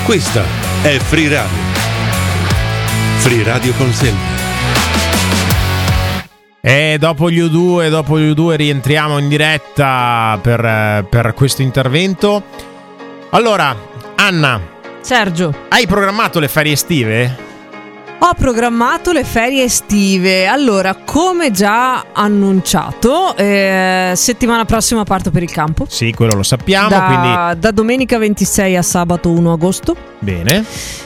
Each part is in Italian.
Questa è Free Radio. Free Radio consente. E dopo gli U2 rientriamo in diretta per questo intervento. Allora, Anna, Sergio, hai programmato le ferie estive? ho programmato le ferie estive. Allora, come già annunciato, settimana prossima parto per il campo. Sì, quello lo sappiamo, quindi Da domenica 26 a sabato 1 agosto. bene.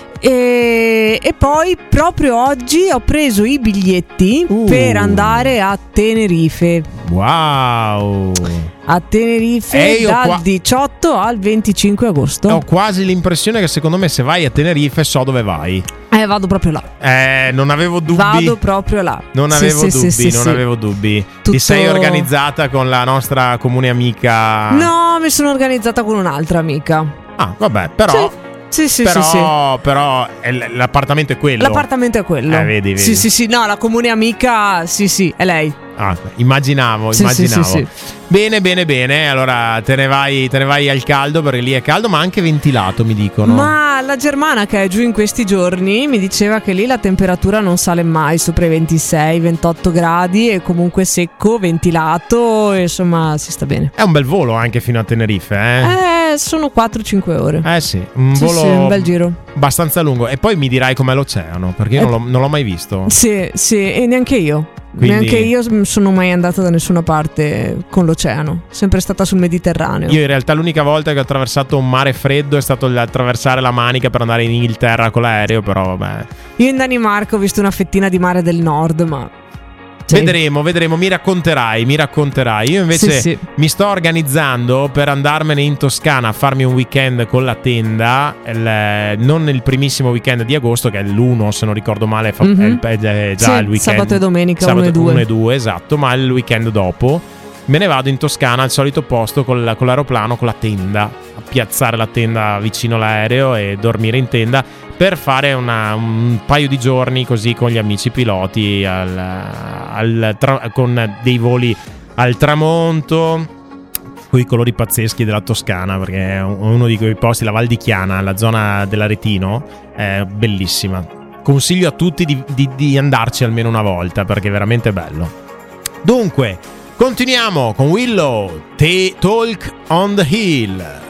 E poi proprio oggi ho preso i biglietti per andare a Tenerife. Wow! A Tenerife dal 18 al 25 agosto. Ho quasi l'impressione che secondo me se vai a Tenerife so dove vai. Vado proprio là. Non avevo dubbi. Vado proprio là. Non avevo dubbi. Ti sei organizzata con la nostra comune amica? No, mi sono organizzata con un'altra amica. Ah, vabbè, però... Sì. Però l'appartamento è quello. L'appartamento è quello. Vedi. Sì, no, la comune amica, sì, è lei. Ah, immaginavo. Sì. Bene. Allora te ne vai al caldo, perché lì è caldo, ma anche ventilato, mi dicono. Ma la germana che è giù in questi giorni mi diceva che lì la temperatura non sale mai sopra i 26-28 gradi e comunque secco, ventilato, e insomma si sta bene. È un bel volo anche fino a Tenerife, sono 4-5 ore. Sì, un volo sì, un bel giro. Abbastanza lungo. E poi mi dirai com'è l'oceano, perché io non l'ho mai visto. Sì, e neanche io. Quindi... Neanche io sono mai andata da nessuna parte con l'oceano, sempre stata sul Mediterraneo. Io in realtà l'unica volta che ho attraversato un mare freddo è stato attraversare la Manica per andare in Inghilterra con l'aereo, però vabbè. Io in Danimarca ho visto una fettina di mare del nord, ma... Vedremo, mi racconterai. Io invece mi sto organizzando per andarmene in Toscana a farmi un weekend con la tenda, non il primissimo weekend di agosto, che è l'1 se non ricordo male, è già il weekend. Sabato e domenica, sabato 1 e 2, esatto, ma il weekend dopo me ne vado in Toscana al solito posto con l'aeroplano, con la tenda, a piazzare la tenda vicino all'aereo e dormire in tenda per fare un paio di giorni così con gli amici piloti con dei voli al tramonto, con i colori pazzeschi della Toscana, perché è uno di quei posti, la Val di Chiana, la zona dell'Aretino, è bellissima. Consiglio a tutti di andarci almeno una volta, perché è veramente bello. Dunque, continuiamo con Willow, Talk on the Hill.